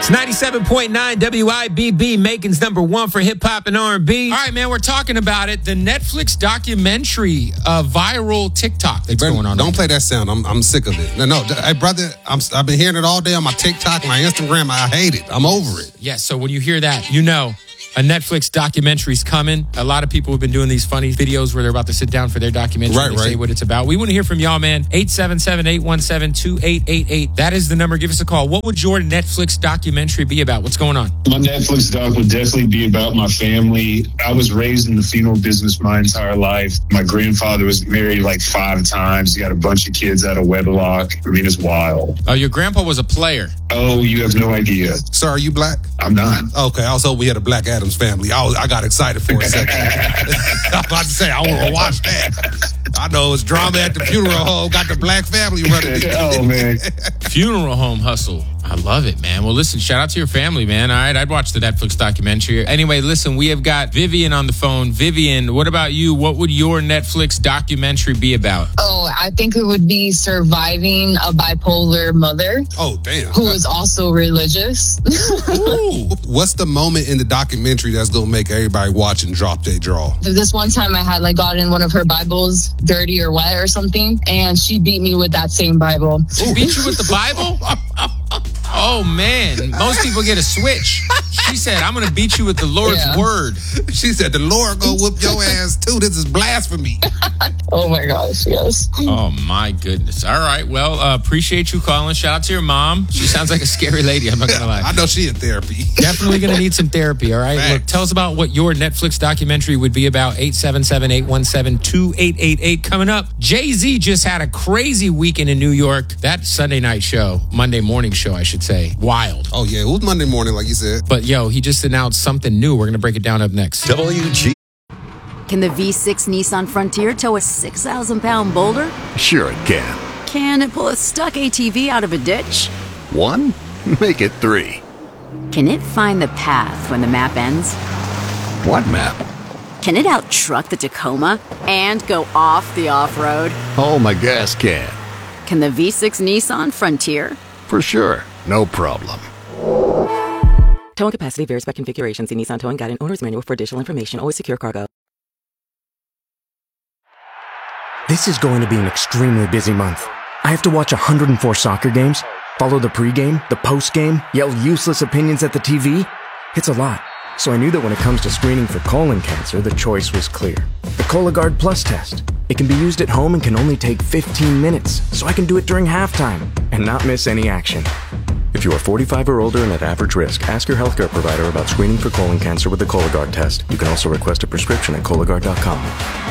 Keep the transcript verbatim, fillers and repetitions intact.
It's ninety-seven point nine W I B B, Macon's number one for hip-hop and R and B. All right, man, we're talking about it. The Netflix documentary, uh, viral TikTok that's Better, going on. Don't play that sound. I'm I'm sick of it. No, no, hey, brother, I'm, I've been hearing it all day on my TikTok, my Instagram. I hate it. I'm over it. Yeah, so when you hear that, you know a Netflix documentary's coming. A lot of people have been doing these funny videos where they're about to sit down for their documentary right, and right. say what it's about. We want to hear from y'all, man. eight seven seven, eight one seven, two eight eight eight. That is the number. Give us a call. What would your Netflix documentary be about? What's going on? My Netflix doc would definitely be about my family. I was raised in the funeral business my entire life. My grandfather was married like five times. He got a bunch of kids out of wedlock. I mean, it's wild. Oh, your grandpa was a player. Oh, you have no idea. Sir, are you black? I'm not. Okay, I was hoping we had a Black Adams family. I, was, I got excited for a second. I was about to say, I want to watch that. I know it's drama at the funeral home. Got the black family running it. Oh, man. Funeral home hustle. I love it, man. Well, listen, shout out to your family, man. All right, I'd watch the Netflix documentary. Anyway, listen, we have got Vivian on the phone. Vivian, what about you? What would your Netflix documentary be about? Oh, I think it would be surviving a bipolar mother. Oh, damn. Who is also religious. Ooh. What's the moment in the documentary that's going to make everybody watch and drop their jaw? This one time I had like gotten one of her Bibles dirty or wet or something, and she beat me with that same Bible. She beat you with the Bible? Oh, man. Most people get a switch. She said, I'm going to beat you with the Lord's yeah. word. She said, the Lord go whoop your ass, too. This is blasphemy. Oh, my gosh, yes. Oh, my goodness. All right. Well, uh, appreciate you calling. Shout out to your mom. She sounds like a scary lady. I'm not going to lie. I know she in therapy. Definitely going to need some therapy, all right? Facts. Look, tell us about what your Netflix documentary would be about. eight seven seven, eight one seven, two eight eight eight. Coming up, Jay-Z just had a crazy weekend in New York. That Sunday night show, Monday morning show, I should say. Wild. Oh, yeah. It was Monday morning, like you said. But, yo, he just announced something new. We're going to break it down up next. W G. Can the V six Nissan Frontier tow a six thousand pound boulder? Sure it can. Can it pull a stuck A T V out of a ditch? One? Make it three. Can it find the path when the map ends? What map? Can it out-truck the Tacoma and go off the off-road? Oh, my gas can. Can the V six Nissan Frontier? For sure. No problem. Towing capacity varies by configuration. See Nissan Towing Guide and Owner's Manual for additional information. Always secure cargo. This is going to be an extremely busy month. I have to watch one hundred four soccer games, follow the pregame, the postgame, yell useless opinions at the T V. It's a lot. So I knew that when it comes to screening for colon cancer, the choice was clear. The Cologuard Plus test. It can be used at home and can only take fifteen minutes, so I can do it during halftime and not miss any action. If you are forty-five or older and at average risk, ask your healthcare provider about screening for colon cancer with the Cologuard test. You can also request a prescription at Cologuard dot com.